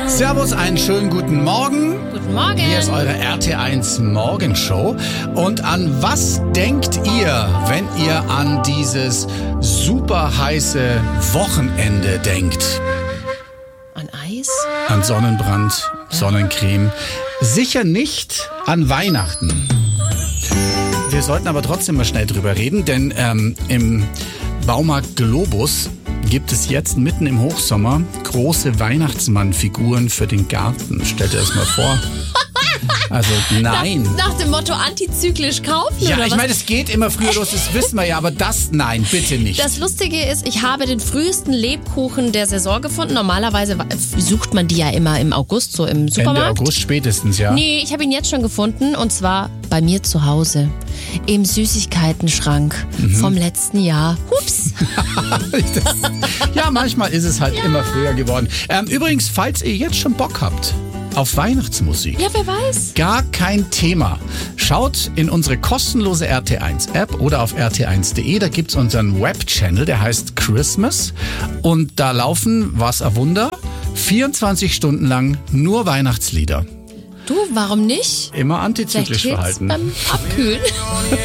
Servus, einen schönen guten Morgen. Guten Morgen. Hier ist eure RT1 Morgenshow. Und an was denkt ihr, wenn ihr an dieses super heiße Wochenende denkt? An Eis? An Sonnenbrand, Sonnencreme. Sicher nicht an Weihnachten. Wir sollten aber trotzdem mal schnell drüber reden, denn im Baumarkt Globus gibt es jetzt mitten im Hochsommer große Weihnachtsmannfiguren für den Garten. Stellt ihr das mal vor. Also nein. Nach dem Motto antizyklisch kaufen? Ja, oder ich was? meine, es geht immer früher los, das wissen wir ja, aber das nein, bitte nicht. Das Lustige ist, ich habe den frühesten Lebkuchen der Saison gefunden. Normalerweise sucht man die ja immer im August, so im Supermarkt. Ende August spätestens, ja. Nee, ich habe ihn jetzt schon gefunden und zwar bei mir zu Hause. Im Süßigkeitenschrank vom letzten Jahr. Hups. Ja, manchmal ist es halt immer früher geworden. Übrigens, falls ihr jetzt schon Bock habt auf Weihnachtsmusik. Ja, wer weiß. Gar kein Thema. Schaut in unsere kostenlose RT1-App oder auf rt1.de. Da gibt's unseren Web-Channel, der heißt Christmas. Und da laufen, was ein Wunder, 24 Stunden lang nur Weihnachtslieder. Du, warum nicht? Immer antizyklisch Vielleicht hilft's verhalten. beim Abkühlen.